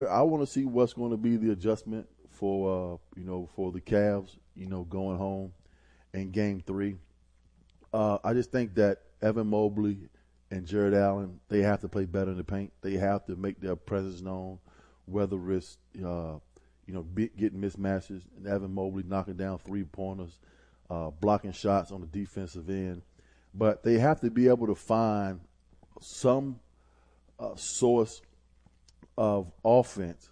I want to see what's going to be the adjustment for for the Cavs, going home in Game 3. I just think that Evan Mobley and Jared Allen, they have to play better in the paint. They have to make their presence known, whether it's getting mismatches and Evan Mobley knocking down 3-pointers, blocking shots on the defensive end. But they have to be able to find some source of offense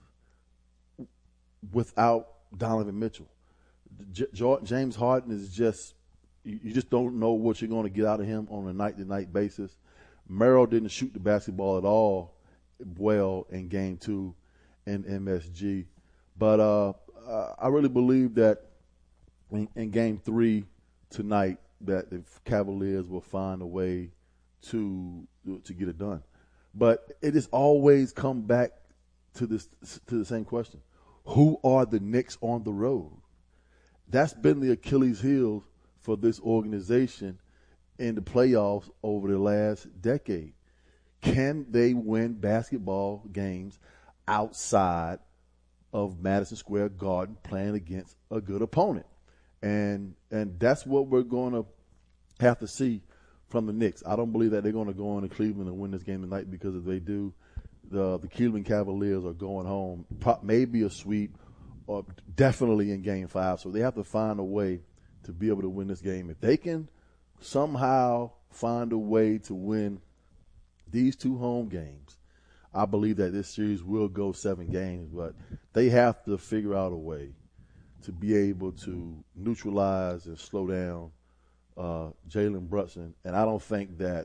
without Donovan Mitchell. James Harden is just you just don't know what you're going to get out of him on a night-to-night basis. Merrill didn't shoot the basketball at all well in Game 2 in MSG. But I really believe that in Game 3 tonight that the Cavaliers will find a way to get it done. But it has always come back to the same question: who are the Knicks on the road? That's been the Achilles heel for this organization in the playoffs over the last decade. Can they win basketball games outside of Madison Square Garden playing against a good opponent? And that's what we're going to have to see from the Knicks. I don't believe that they're going to go into Cleveland and win this game tonight, because if they do, the Cleveland Cavaliers are going home, maybe a sweep, or definitely in Game 5. So they have to find a way to be able to win this game. If they can somehow find a way to win these two home games, I believe that this series will go 7 games. But they have to figure out a way to be able to neutralize and slow down Jalen Brunson. And I don't think that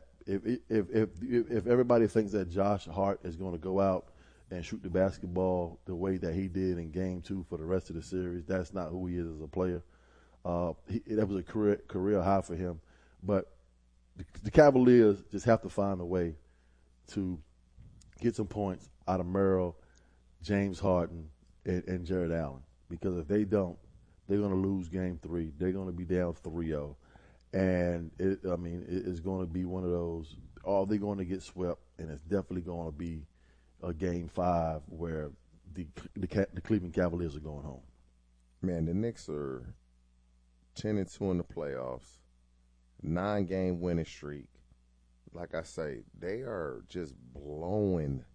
if everybody thinks that Josh Hart is going to go out and shoot the basketball the way that he did in Game 2 for the rest of the series, that's not who he is as a player. That was a career high for him. But the Cavaliers just have to find a way to get some points out of Merrill, James Harden, and Jared Allen. Because if they don't, they're going to lose Game 3. They're going to be down 3-0. And, it's going to be one of those, they're going to get swept, and it's definitely going to be a Game 5 where the Cleveland Cavaliers are going home. Man, the Knicks are 10-2 in the playoffs, 9-game winning streak. Like I say, they are just blowing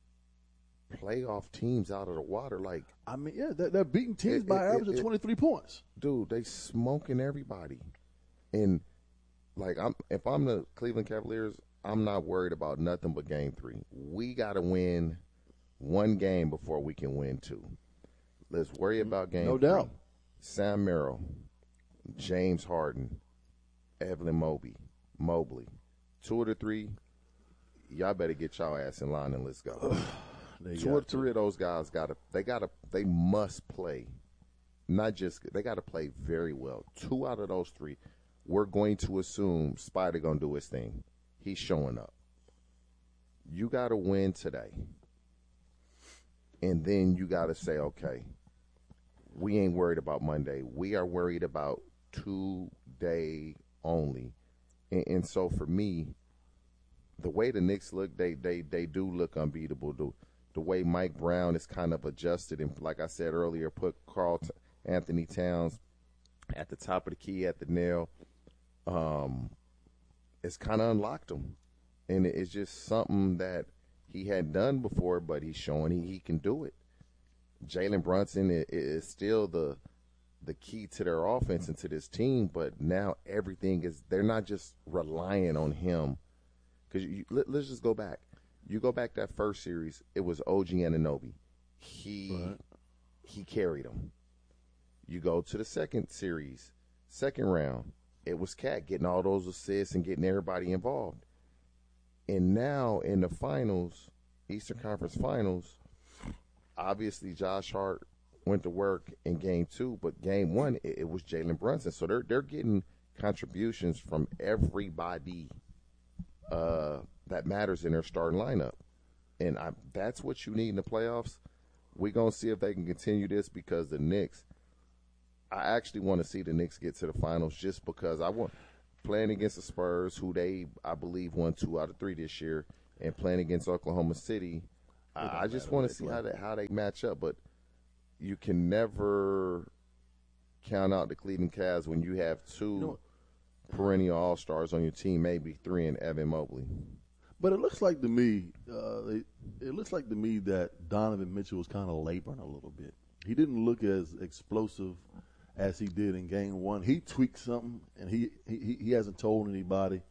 playoff teams out of the water. Like, they're beating teams by average of 23 points. Dude, they smoking everybody. And like, if I'm the Cleveland Cavaliers, I'm not worried about nothing but Game 3. We got to win one game before we can win 2. Let's worry about Game 3. No doubt. Sam Merrill, James Harden, Evan Mobley. 2 of the 3, y'all better get y'all ass in line and let's go. 2 or 3 of those guys they must play. They got to play very well. 2 out of those 3, we're going to assume Spider going to do his thing. He's showing up. You got to win today. And then you got to say, okay, we ain't worried about Monday. We are worried about today only. And so for me, the way the Knicks look, they do look unbeatable. The way Mike Brown is kind of adjusted, and like I said earlier, put Karl Anthony Towns at the top of the key at the nail. It's kind of unlocked him, and it's just something that he had done before, but he's showing he can do it. Jalen Brunson is still the key to their offense and to this team, but now everything is, they're not just relying on him. Because let's just go back. You go back that first series, it was OG Anunoby. He carried them. You go to the second series, second round, it was Cat getting all those assists and getting everybody involved. And now in the finals, Eastern Conference Finals, obviously Josh Hart went to work in Game 2, but Game 1, it was Jalen Brunson. So they're getting contributions from everybody that matters in their starting lineup. And that's what you need in the playoffs. We're going to see if they can continue this, because the Knicks, I actually want to see the Knicks get to the finals, just because I want playing against the Spurs, who I believe, won 2 out of 3 this year, and playing against Oklahoma City, I just want to see how they match up, but you can never count out the Cleveland Cavs when you have two perennial all-stars on your team, maybe three in Evan Mobley. But it looks like to me, that Donovan Mitchell was kind of laboring a little bit. He didn't look as explosive as he did in Game 1. He tweaked something, and he hasn't told anybody,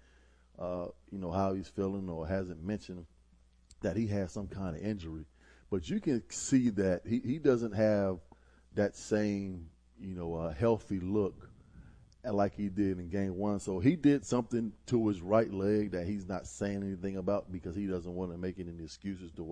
how he's feeling, or hasn't mentioned that he has some kind of injury. But you can see that he doesn't have that same, healthy look like he did in Game 1. So he did something to his right leg that he's not saying anything about because he doesn't want to make any excuses to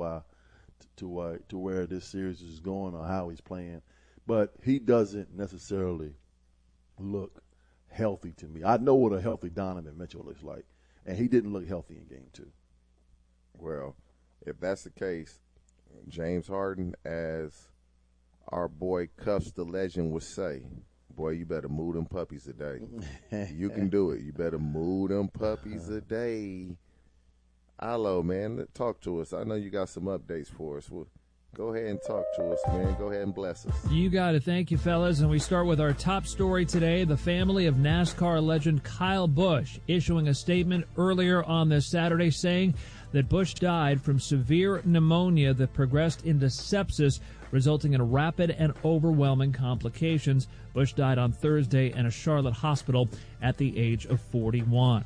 where this series is going or how he's playing. But he doesn't necessarily look healthy to me. I know what a healthy Donovan Mitchell looks like, and he didn't look healthy in Game 2. Well, if that's the case, James Harden, as our boy Cuffs the Legend would say, boy, you better move them puppies today. You can do it. You better move them puppies today. Alo, man, talk to us. I know you got some updates for us. Well, go ahead and talk to us, man. Go ahead and bless us. You got it. Thank you, fellas. And we start with our top story today. The family of NASCAR legend Kyle Busch issuing a statement earlier on this Saturday saying that Busch died from severe pneumonia that progressed into sepsis, resulting in rapid and overwhelming complications. Busch died on Thursday in a Charlotte hospital at the age of 41.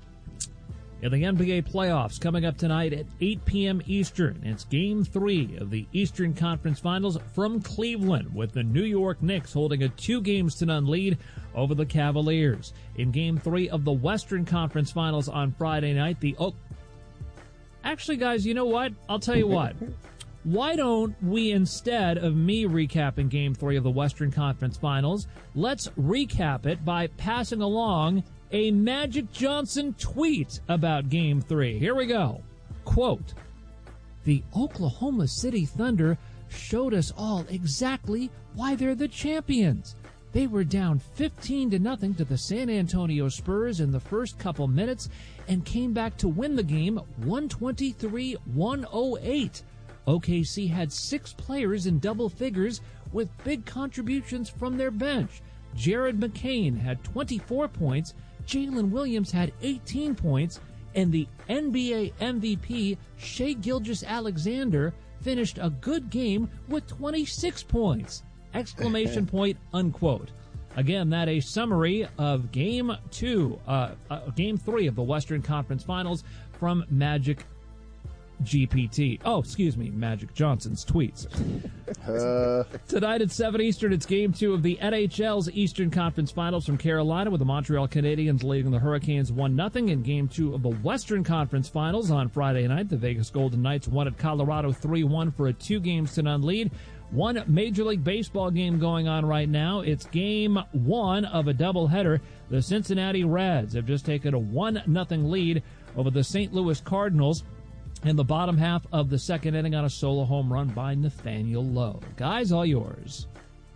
In the NBA playoffs, coming up tonight at 8 p.m. Eastern, it's Game 3 of the Eastern Conference Finals from Cleveland, with the New York Knicks holding a 2-0 lead over the Cavaliers. In Game 3 of the Western Conference Finals on Friday night, Actually, guys, you know what? I'll tell you what. Why don't we, instead of me recapping Game 3 of the Western Conference Finals, let's recap it by passing along a Magic Johnson tweet about Game 3. Here we go. Quote, "The Oklahoma City Thunder showed us all exactly why they're the champions. They were down 15-0 to the San Antonio Spurs in the first couple minutes and came back to win the game 123-108. OKC had 6 players in double figures with big contributions from their bench. Jared McCain had 24 points, Jalen Williams had 18 points, and the NBA MVP Shai Gilgeous-Alexander finished a good game with 26 points. Exclamation point, unquote. Again, that a summary of Game 3 of the Western Conference Finals from Magic Magic Johnson's tweets. Tonight at 7 Eastern, it's Game 2 of the NHL's Eastern Conference Finals from Carolina, with the Montreal Canadiens leading the Hurricanes 1-0. In Game 2 of the Western Conference Finals on Friday night, the Vegas Golden Knights won at Colorado 3-1 for a 2-0 lead. One Major League Baseball game going on right now. It's Game 1 of a doubleheader. The Cincinnati Reds have just taken a 1-0 lead over the St. Louis Cardinals in the bottom half of the second inning on a solo home run by Nathaniel Lowe. Guys, all yours.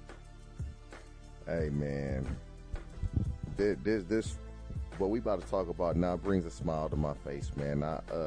Hey, man. This what we about to talk about now brings a smile to my face, man.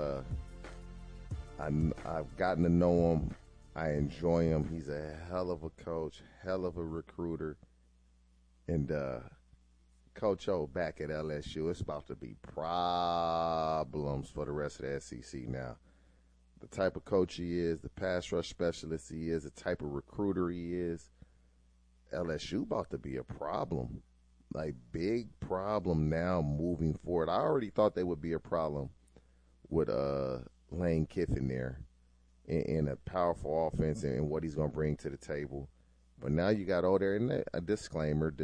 I've gotten to know him. I enjoy him. He's a hell of a coach, hell of a recruiter. And Coach O back at LSU, it's about to be problems for the rest of the SEC now. The type of coach he is, the pass rush specialist he is, the type of recruiter he is, LSU about to be a problem. Like, big problem now moving forward. I already thought they would be a problem with Lane Kiffin there in a powerful offense and what he's going to bring to the table. But now you got all there in a disclaimer.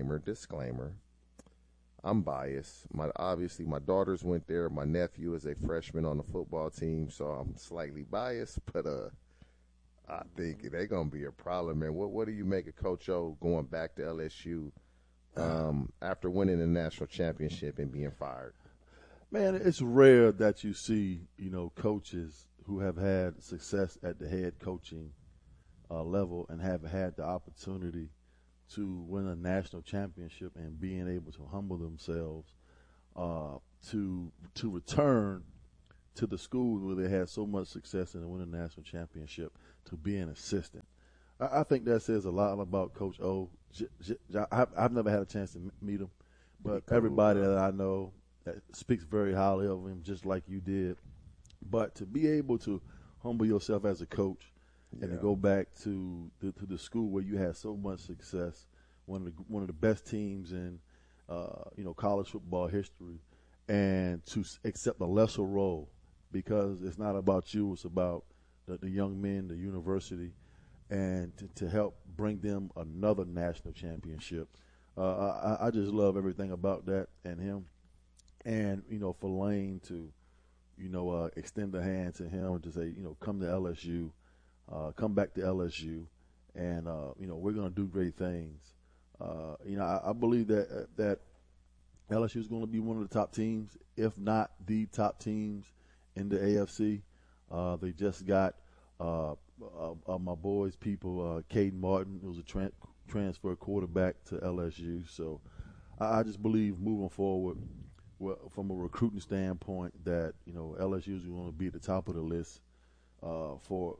I'm biased. Obviously, my daughters went there. My nephew is a freshman on the football team, so I'm slightly biased. But I think they're going to be a problem, man. What do you make of Coach O going back to LSU after winning the national championship and being fired? Man, it's rare that you see, coaches who have had success at the head coaching level and have had the opportunity to win a national championship and being able to humble themselves to return to the school where they had so much success in winning the national championship to be an assistant. I think that says a lot about Coach O. I've never had a chance to meet him, but everybody that I know speaks very highly of him, just like you did. But to be able to humble yourself as a coach and to go back to the school where you had so much success, one of the best teams in college football history, and to accept a lesser role because it's not about you, it's about the young men, the university, and to help bring them another national championship. I just love everything about that and him. And, for Lane to, extend a hand to him and to say, come to LSU, come back to LSU, and, we're going to do great things. I believe that LSU is going to be one of the top teams, if not the top teams in the AFC. They just got my boys' people, Caden Martin, who's a transfer quarterback to LSU. So I just believe moving forward, from a recruiting standpoint, that LSU is going to be at the top of the list for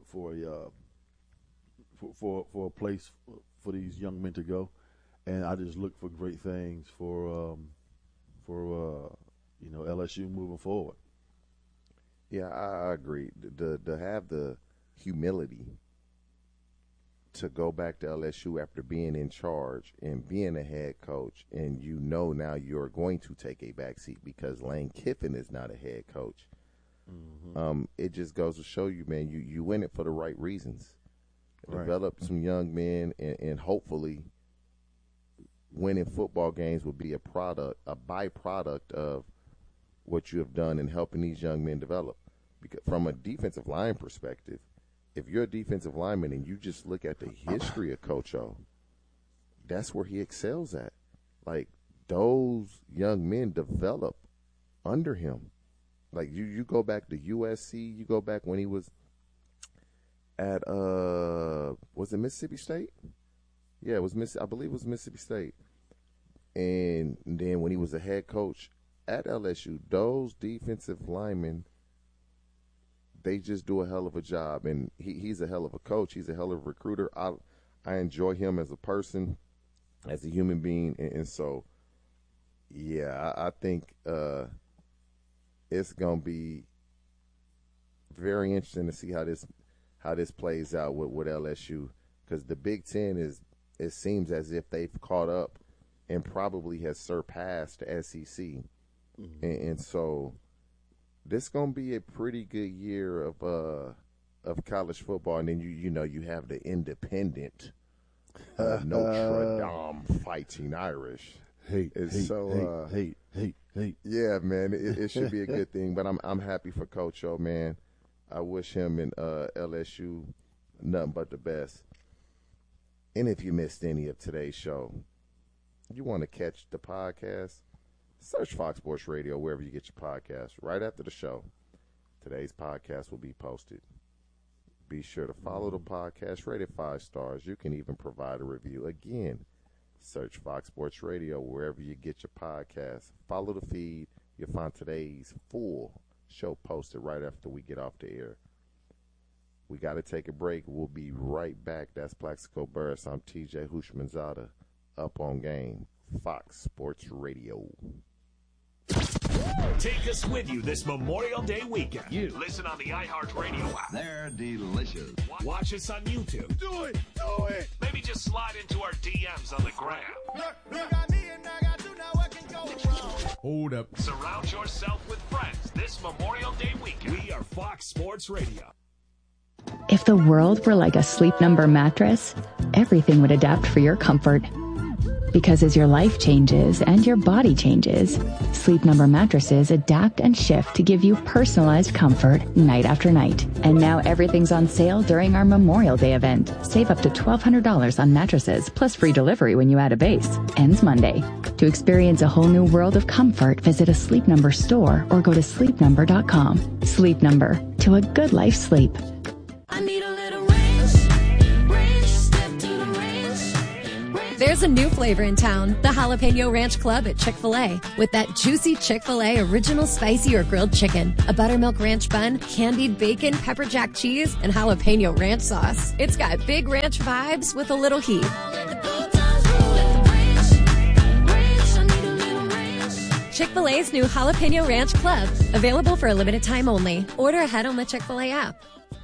a place for these young men to go, and I just look for great things for LSU moving forward. Yeah, I agree. To have the humility to go back to LSU after being in charge and being a head coach, and now you're going to take a backseat because Lane Kiffin is not a head coach. Mm-hmm. It just goes to show you, man, you win it for the right reasons. Right. Develop some young men, and hopefully winning football games will be a byproduct of what you have done in helping these young men develop. Because from a defensive line perspective, if you're a defensive lineman and you just look at the history of Coach O, that's where he excels at. Like, those young men develop under him. Like, you go back to USC, you go back when he was at was it Mississippi State? Yeah, it was I believe it was Mississippi State. And then when he was a head coach at LSU, those defensive linemen, they just do a hell of a job, and he's a hell of a coach. He's a hell of a recruiter. I enjoy him as a person, as a human being, and so, yeah, I think it's gonna be very interesting to see how this plays out with LSU, because the Big Ten it seems as if they've caught up and probably has surpassed the SEC, mm-hmm. and so. This is gonna be a pretty good year of college football, and then you have the independent Notre Dame Fighting Irish. Hate. Yeah, man, it should be a good thing. But I'm happy for Coach O, man. I wish him and LSU nothing but the best. And if you missed any of today's show, you want to catch the podcast, search Fox Sports Radio wherever you get your podcast. Right after the show, today's podcast will be posted. Be sure to follow the podcast, rate it 5 stars. You can even provide a review. Again, search Fox Sports Radio wherever you get your podcast. Follow the feed. You'll find today's full show posted right after we get off the air. We got to take a break. We'll be right back. That's Plaxico Burris. I'm TJ Hushmanzada. Up on Game, Fox Sports Radio. Take us with you this Memorial Day weekend. You listen on the iHeartRadio app. They're delicious. Watch us on YouTube. Do it. Maybe just slide into our DMs on the gram. Look, got me and I got you, now what can go wrong? Hold up. Surround yourself with friends this Memorial Day weekend. We are Fox Sports Radio. If the world were like a Sleep Number mattress, everything would adapt for your comfort. Because as your life changes and your body changes, Sleep Number mattresses adapt and shift to give you personalized comfort night after night. And now everything's on sale during our Memorial Day event. Save up to $1,200 on mattresses, plus free delivery when you add a base. Ends Monday. To experience a whole new world of comfort, visit a Sleep Number store or go to sleepnumber.com. Sleep Number. To a good life sleep. I need a little range, step to the range. There's a new flavor in town, the Jalapeno Ranch Club at Chick-fil-A. With that juicy Chick-fil-A original spicy or grilled chicken, a buttermilk ranch bun, candied bacon, pepper jack cheese, and jalapeno ranch sauce. It's got big ranch vibes with a little heat. Chick-fil-A's new Jalapeno Ranch Club. Available for a limited time only. Order ahead on the Chick-fil-A app.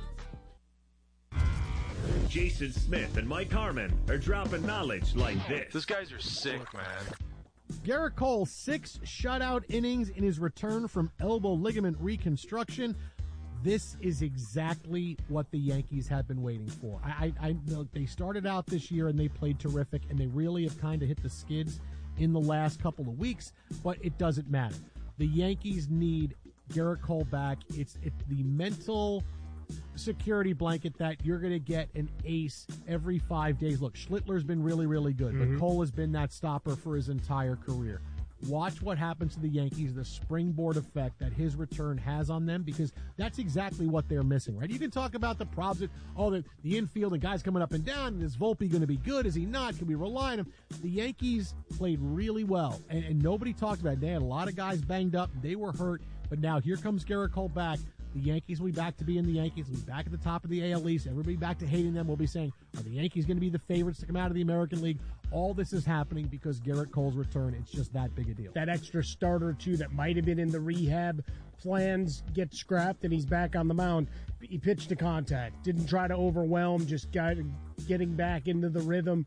Jason Smith and Mike Harmon are dropping knowledge like this. These guys are sick, man. Garrett Cole, 6 shutout innings in his return from elbow ligament reconstruction. This is exactly what the Yankees have been waiting for. I know they started out this year and they played terrific, and they really have kind of hit the skids in the last couple of weeks, but it doesn't matter. The Yankees need Garrett Cole back. It's the mental security blanket that you're going to get an ace every 5 days. Look, Schlittler's been really, really good, but Cole has been that stopper for his entire career. Watch what happens to the Yankees, the springboard effect that his return has on them, because that's exactly what they're missing, right? You can talk about the problems, the infield and guys coming up and down, and is Volpe going to be good? Is he not? Can we rely on him? The Yankees played really well, and nobody talked about it. They had a lot of guys banged up. They were hurt, but now here comes Garrett Cole back. The Yankees will be back to being the Yankees. We'll be back at the top of the AL East. Everybody back to hating them. We'll be saying, are the Yankees going to be the favorites to come out of the American League? All this is happening because Garrett Cole's return. It's just that big a deal. That extra starter, too, that might have been in the rehab plans get scrapped, and he's back on the mound. He pitched to contact. Didn't try to overwhelm, just getting back into the rhythm.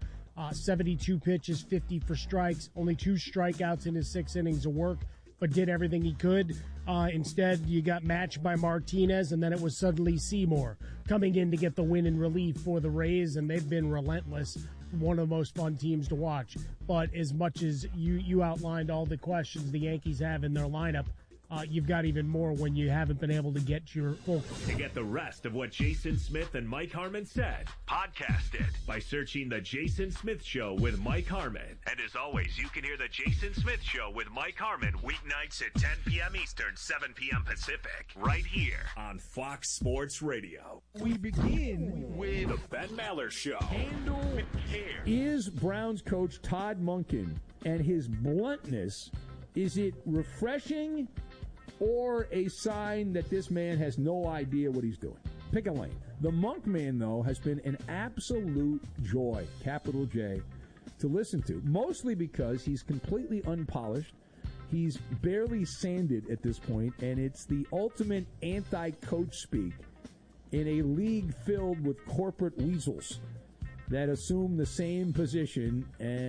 72 pitches, 50 for strikes. Only 2 strikeouts in his 6 innings of work, but did everything he could. Instead, you got matched by Martinez, and then it was suddenly Seymour coming in to get the win in relief for the Rays, and they've been relentless. One of the most fun teams to watch. But as much as you outlined all the questions the Yankees have in their lineup, you've got even more when you haven't been able to get your full. To get the rest of what Jason Smith and Mike Harmon said, podcast it by searching The Jason Smith Show with Mike Harmon. And as always, you can hear The Jason Smith Show with Mike Harmon weeknights at 10 p.m. Eastern, 7 p.m. Pacific, right here on Fox Sports Radio. We begin with The Ben Maller Show. Handle with care. Is Browns coach Todd Monken and his bluntness, is it refreshing or a sign that this man has no idea what he's doing? Pick a lane. The Monk Man, though, has been an absolute joy, capital J, to listen to, mostly because he's completely unpolished. He's barely sanded at this point, and it's the ultimate anti-coach speak in a league filled with corporate weasels that assume the same position,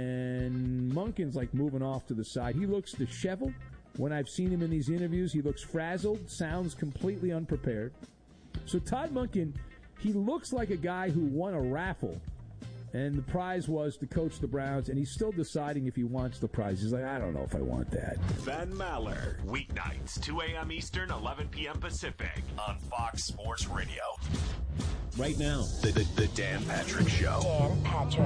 and Monken's like moving off to the side. He looks disheveled. When I've seen him in these interviews, he looks frazzled, sounds completely unprepared. So Todd Monken, he looks like a guy who won a raffle, and the prize was to coach the Browns, and he's still deciding if he wants the prize. He's like, I don't know if I want that. Ben Maller, weeknights, 2 a.m. Eastern, 11 p.m. Pacific, on Fox Sports Radio. Right now, The Dan Patrick Show. Dan Patrick.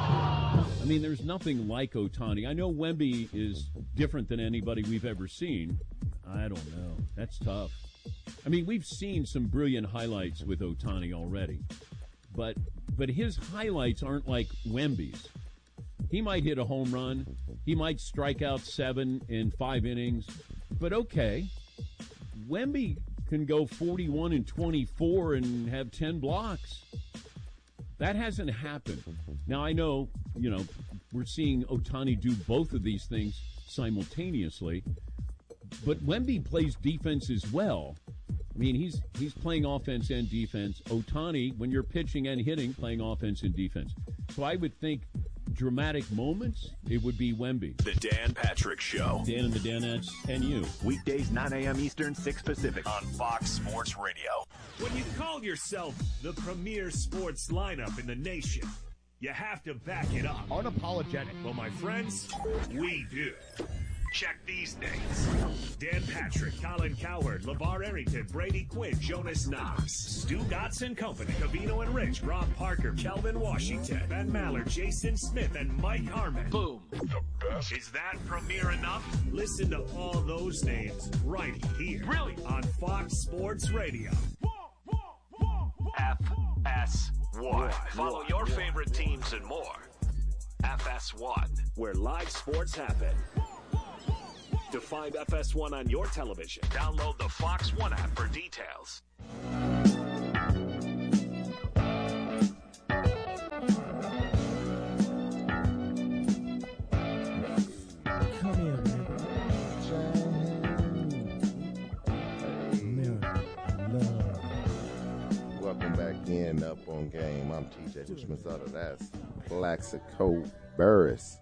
I mean, there's nothing like Ohtani. I know Wemby is different than anybody we've ever seen. I don't know. That's tough. I mean, we've seen some brilliant highlights with Ohtani already, but his highlights aren't like Wemby's. He might hit a home run. He might strike out 7 in 5 innings. But okay, Wemby can go 41 and 24 and have 10 blocks. That hasn't happened. Now, I know, we're seeing Ohtani do both of these things simultaneously, but Wemby plays defense as well. I mean, he's playing offense and defense. Ohtani, when you're pitching and hitting, playing offense and defense. So I would think dramatic moments, it would be Wemby. The Dan Patrick Show. Dan and the Danettes and you. Weekdays, 9 a.m. Eastern, 6 Pacific, on Fox Sports Radio. When you call yourself the premier sports lineup in the nation, you have to back it up. Unapologetic. Well, my friends, we do. Check these names: Dan Patrick, Colin Cowherd, LeVar Arrington, Brady Quinn, Jonas Knox, Stu Gotts and Company, Covino and Rich, Rob Parker, Kelvin Washington, Ben Maller, Jason Smith, and Mike Harmon. Boom. The best. Is that premier enough? Listen to all those names right here. Really? On Fox Sports Radio. FS1. Follow your favorite teams and more FS1, where live sports happen. To find FS1 on your television, download the Fox One app for details. Come here, man. Welcome back in Up on Game. I'm TJ Hushmanzada. That's Plaxico Burris.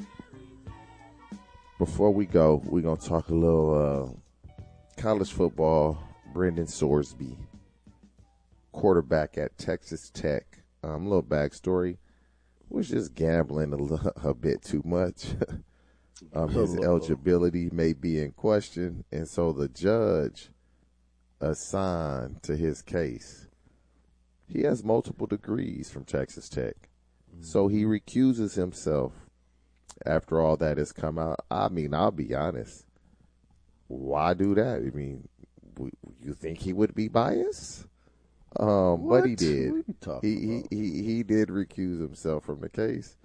Before we go, we're going to talk a little college football. Brendan Sorsby, quarterback at Texas Tech. A little backstory. Was just gambling a bit too much. His eligibility may be in question, and so the judge assigned to his case. He has multiple degrees from Texas Tech, so he recuses himself after all that has come out. I mean, I'll be honest. Why do that? I mean, you think he would be biased? But he did. He did recuse himself from the case.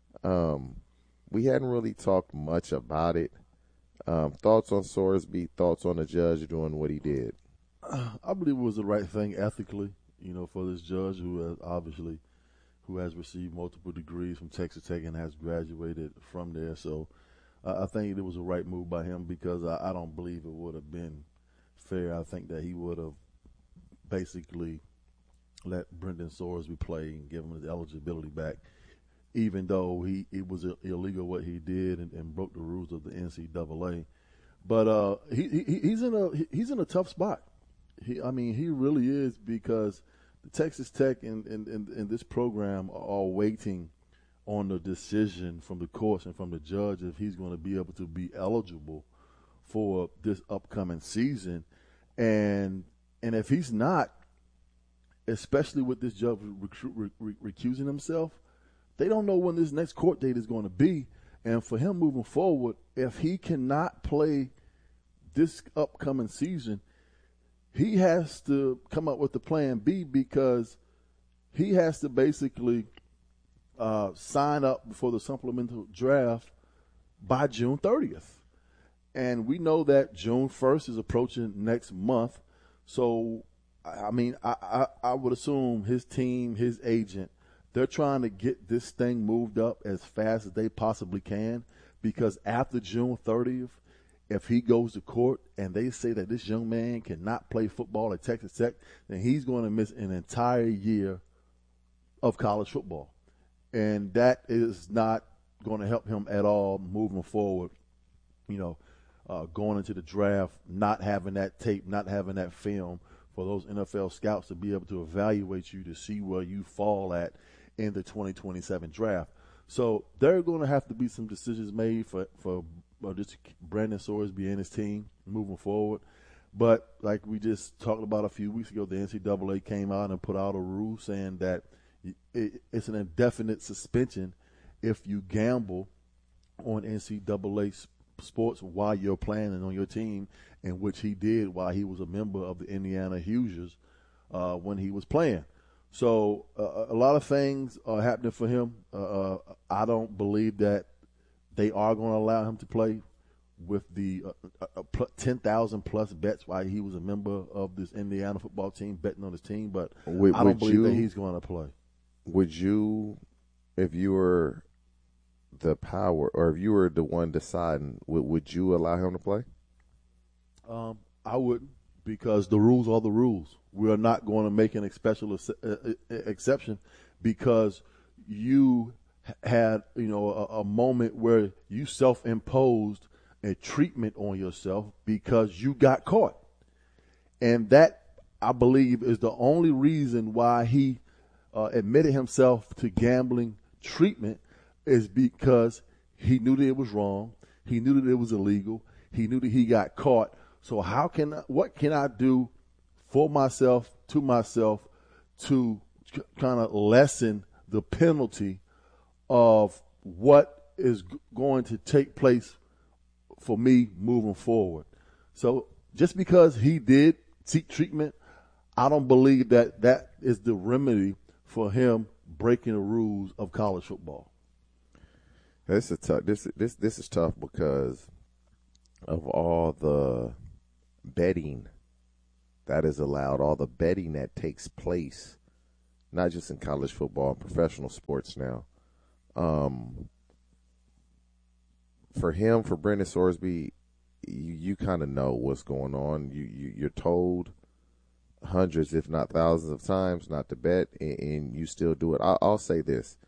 We hadn't really talked much about it. Thoughts on Sorsby? Thoughts on the judge doing what he did? I believe it was the right thing ethically, for this judge who has received multiple degrees from Texas Tech and has graduated from there. So I think it was a right move by him because I don't believe it would have been fair. I think that he would have basically let Brendan Sorsby play and give him his eligibility back, even though it was illegal what he did and broke the rules of the NCAA. But he's in a tough spot. He really is, because the Texas Tech and this program are all waiting on the decision from the courts and from the judge if he's going to be able to be eligible for this upcoming season. And if he's not, especially with this judge recusing himself, they don't know when this next court date is going to be. And for him moving forward, if he cannot play this upcoming season, he has to come up with the plan B, because he has to basically sign up for the supplemental draft by June 30th. And we know that June 1st is approaching next month. So, I would assume his team, his agent, they're trying to get this thing moved up as fast as they possibly can, because after June 30th, if he goes to court and they say that this young man cannot play football at Texas Tech, then he's going to miss an entire year of college football. And that is not going to help him at all moving forward, going into the draft, not having that tape, not having that film for those NFL scouts to be able to evaluate you to see where you fall at in the 2027 draft. So there are going to have to be some decisions made for just Brandon Sorsby and his team moving forward. But like we just talked about a few weeks ago, the NCAA came out and put out a rule saying that it's an indefinite suspension if you gamble on NCAA sports while you're playing and on your team, in which he did while he was a member of the Indiana Hoosiers when he was playing. So a lot of things are happening for him. I don't believe that they are going to allow him to play with the 10,000 plus bets while he was a member of this Indiana football team, betting on his team. But I don't believe that he's going to play. Would you, if you were the power, or if you were the one deciding, would you allow him to play? I wouldn't, because the rules are the rules. We are not going to make an special exception because you had, a moment where you self-imposed a treatment on yourself because you got caught. And that, I believe, is the only reason why he admitted himself to gambling treatment, is because he knew that it was wrong. He knew that it was illegal. He knew that he got caught. So what can I do for myself, to kind of lessen the penalty of what is going to take place for me moving forward? So just because he did seek treatment, I don't believe that is the remedy for him breaking the rules of college football. This is tough. This is tough because of all the betting that is allowed, all the betting that takes place, not just in college football and professional sports now. For Brendan Sorsby, you kind of know what's going on. You're told hundreds, if not thousands of times not to bet, and you still do it. I'll say this.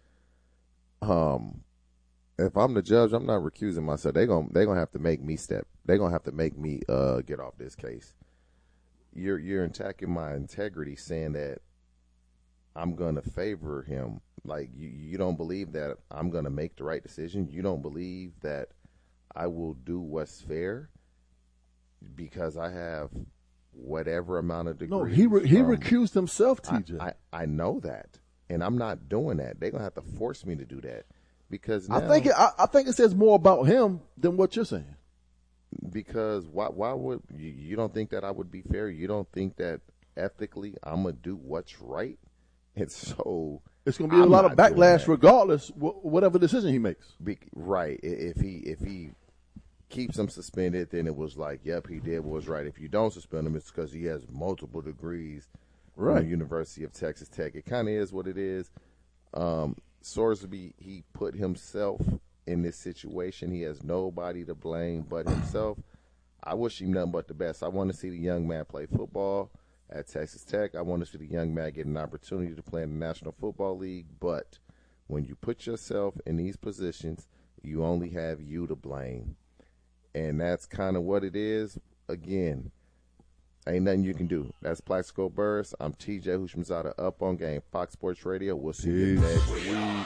If I'm the judge, I'm not recusing myself. They're gonna have to make me step. They're gonna have to make me get off this case. You're attacking my integrity, saying that I'm gonna favor him. Like you don't believe that I'm gonna make the right decision. You don't believe that I will do what's fair because I have whatever amount of degrees. No, he recused himself, TJ. I know that, and I'm not doing that. They're gonna have to force me to do that because now, I think it says more about him than what you're saying. Because why would you don't think that I would be fair? You don't think that ethically I'm gonna do what's right? And so it's gonna be a lot of backlash regardless, whatever decision he makes. Right. If he keeps him suspended, then it was like, yep, he did what was right. If you don't suspend him, it's because he has multiple degrees from the University of Texas Tech. It kind of is what it is. Sorsby, he put himself in this situation. He has nobody to blame but himself. I wish him nothing but the best. I want to see the young man play football at Texas Tech. I want to see the young man get an opportunity to play in the National Football League. But when you put yourself in these positions, you only have you to blame. And that's kind of what it is. Again, ain't nothing you can do. That's Plaxico Burress. I'm TJ Hushmanzada, Up on Game, Fox Sports Radio. We'll see you next week.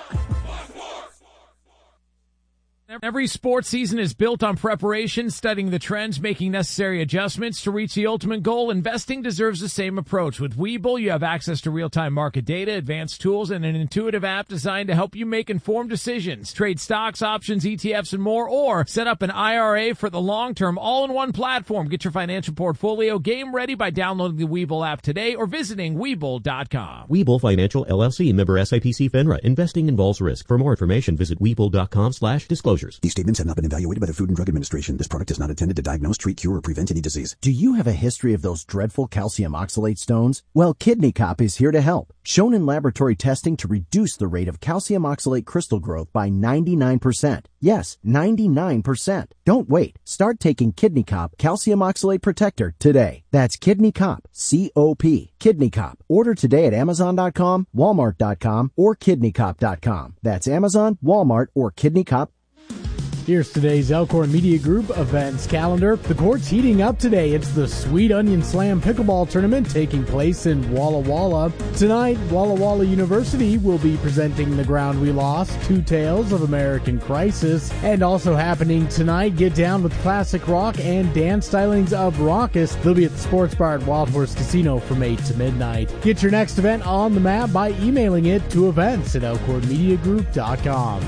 Every sports season is built on preparation, studying the trends, making necessary adjustments to reach the ultimate goal. Investing deserves the same approach. With Webull, you have access to real-time market data, advanced tools, and an intuitive app designed to help you make informed decisions. Trade stocks, options, ETFs, and more, or set up an IRA for the long-term all-in-one platform. Get your financial portfolio game ready by downloading the Webull app today or visiting Webull.com. Webull Financial, LLC, member SIPC FINRA. Investing involves risk. For more information, visit Webull.com/disclosures. These statements have not been evaluated by the Food and Drug Administration. This product is not intended to diagnose, treat, cure, or prevent any disease. Do you have a history of those dreadful calcium oxalate stones? Well, Kidney Cop is here to help. Shown in laboratory testing to reduce the rate of calcium oxalate crystal growth by 99%. Yes, 99%. Don't wait. Start taking Kidney Cop Calcium Oxalate Protector today. That's Kidney Cop, C-O-P. Kidney Cop. Order today at Amazon.com, Walmart.com, or KidneyCop.com. That's Amazon, Walmart, or Kidney Cop. Here's today's Elkhorn Media Group events calendar. The court's heating up today. It's the Sweet Onion Slam Pickleball Tournament taking place in Walla Walla. Tonight, Walla Walla University will be presenting the ground we lost, Two Tales of American Crisis. And also happening tonight, Get Down with Classic Rock and Dance Stylings of Raucous. They'll be at the Sports Bar at Wild Horse Casino from 8 to midnight. Get your next event on the map by emailing it to events@elkhornmediagroup.com.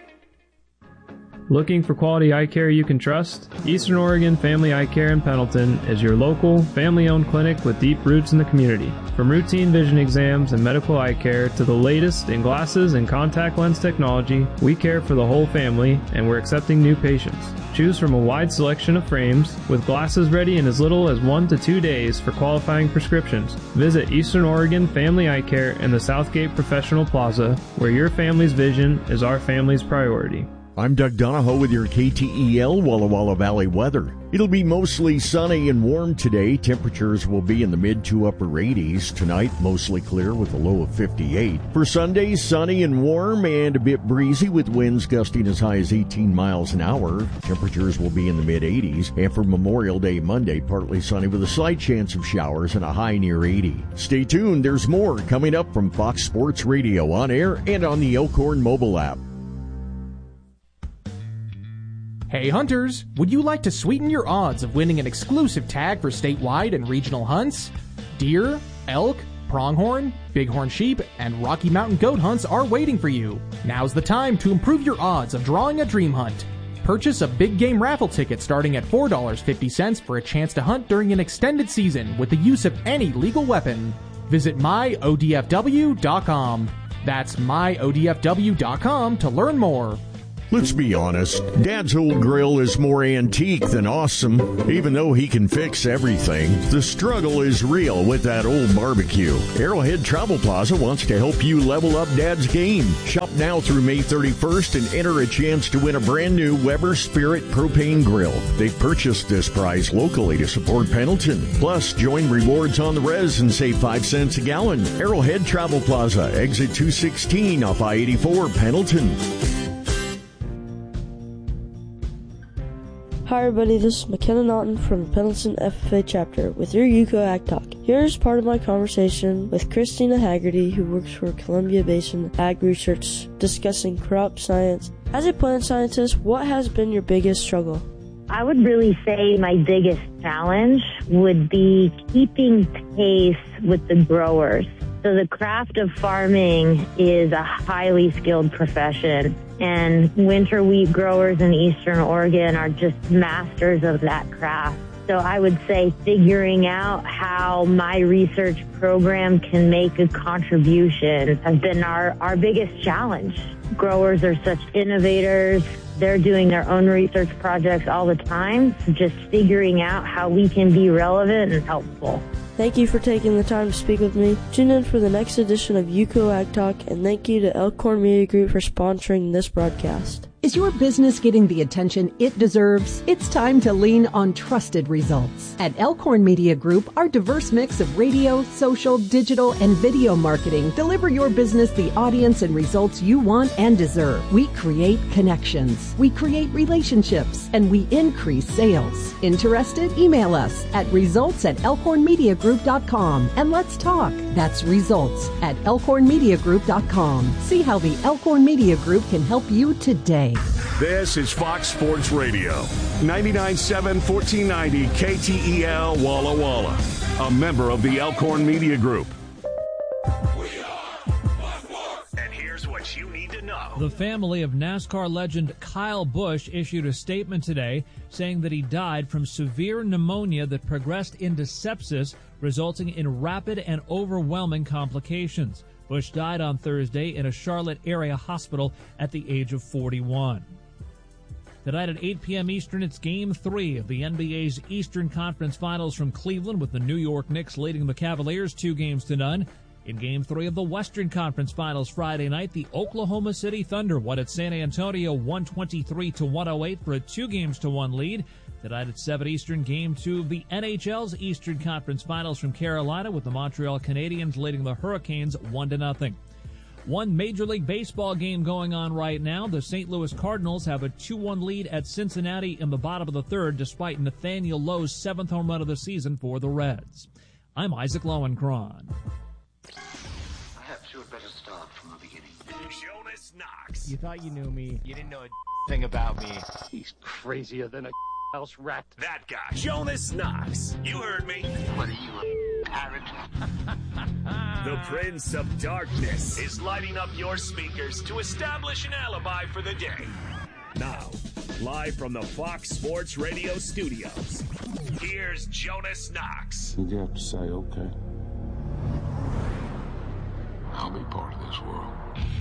Looking for quality eye care you can trust? Eastern Oregon Family Eye Care in Pendleton is your local, family-owned clinic with deep roots in the community. From routine vision exams and medical eye care to the latest in glasses and contact lens technology, we care for the whole family, and we're accepting new patients. Choose from a wide selection of frames, with glasses ready in as little as 1 to 2 days for qualifying prescriptions. Visit Eastern Oregon Family Eye Care in the Southgate Professional Plaza, where your family's vision is our family's priority. I'm Doug Donahoe with your KTEL Walla Walla Valley weather. It'll be mostly sunny and warm today. Temperatures will be in the mid to upper 80s. Tonight, mostly clear with a low of 58. For Sunday, sunny and warm and a bit breezy with winds gusting as high as 18 miles an hour. Temperatures will be in the mid 80s. And for Memorial Day Monday, partly sunny with a slight chance of showers and a high near 80. Stay tuned. There's more coming up from Fox Sports Radio on air and on the Elkhorn mobile app. Hey hunters, would you like to sweeten your odds of winning an exclusive tag for statewide and regional hunts? Deer, elk, pronghorn, bighorn sheep, and Rocky Mountain goat hunts are waiting for you. Now's the time to improve your odds of drawing a dream hunt. Purchase a big game raffle ticket starting at $4.50 for a chance to hunt during an extended season with the use of any legal weapon. Visit myodfw.com. That's myodfw.com to learn more. Let's be honest, Dad's old grill is more antique than awesome. Even though he can fix everything, the struggle is real with that old barbecue. Arrowhead Travel Plaza wants to help you level up Dad's game. Shop now through May 31st and enter a chance to win a brand new Weber Spirit propane grill. They've purchased this prize locally to support Pendleton. Plus, join Rewards on the Res and save 5 cents a gallon. Arrowhead Travel Plaza, exit 216 off I-84, Pendleton. Hi everybody, this is McKenna Naughton from the Pendleton FFA chapter with your UCO Ag Talk. Here's part of my conversation with Christina Haggerty, who works for Columbia Basin Ag Research, discussing crop science. As a plant scientist, what has been your biggest struggle? I would really say my biggest challenge would be keeping pace with the growers. So the craft of farming is a highly skilled profession, and winter wheat growers in Eastern Oregon are just masters of that craft. So I would say figuring out how my research program can make a contribution has been our biggest challenge. Growers are such innovators. They're doing their own research projects all the time. So just figuring out how we can be relevant and helpful. Thank you for taking the time to speak with me. Tune in for the next edition of UCO Ag Talk, and thank you to Elkhorn Media Group for sponsoring this broadcast. Is your business getting the attention it deserves? It's time to lean on trusted results. At Elkhorn Media Group, our diverse mix of radio, social, digital, and video marketing deliver your business the audience and results you want and deserve. We create connections, we create relationships, and we increase sales. Interested? Email us at results@elkhornmediagroup.com and let's talk. That's results@elkhornmediagroup.com. See how the Elkhorn Media Group can help you today. This is Fox Sports Radio, 99.7 1490 KTEL Walla Walla, a member of the Elkhorn Media Group. And here's what you need to know. The family of NASCAR legend Kyle Busch issued a statement today saying that he died from severe pneumonia that progressed into sepsis, resulting in rapid and overwhelming complications. Busch died on Thursday in a Charlotte area hospital at the age of 41. Tonight at 8 p.m. Eastern, it's Game 3 of the NBA's Eastern Conference Finals from Cleveland, with the New York Knicks leading the Cavaliers 2-0. In Game 3 of the Western Conference Finals Friday night, the Oklahoma City Thunder won at San Antonio 123-108 for a 2-1 lead. Tonight at 7 Eastern, Game 2 of the NHL's Eastern Conference Finals from Carolina, with the Montreal Canadiens leading the Hurricanes 1-0. One Major League Baseball game going on right now. The St. Louis Cardinals have a 2-1 lead at Cincinnati in the bottom of the third, despite Nathaniel Lowe's 7th home run of the season for the Reds. I'm Isaac Lowenkron. Perhaps you had better start from the beginning. Jonas Knox. You thought you knew me. You didn't know a thing about me. He's crazier than a house rat. That guy, Jonas Knox. You heard me. What are you, a parrot? The Prince of Darkness is lighting up your speakers to establish an alibi for the day. Now, live from the Fox Sports Radio studios, here's Jonas Knox. You have to say, okay, I'll be part of this world.